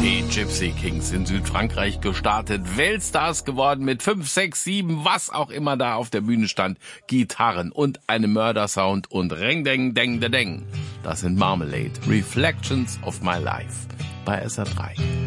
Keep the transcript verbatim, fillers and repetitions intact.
Die Gypsy Kings in Südfrankreich gestartet, Weltstars geworden mit fünf, sechs, sieben, was auch immer da auf der Bühne stand, Gitarren und einem Mördersound und Reng, Deng, Deng, Deng. Das sind Marmalade, Reflections of My Life bei S R drei.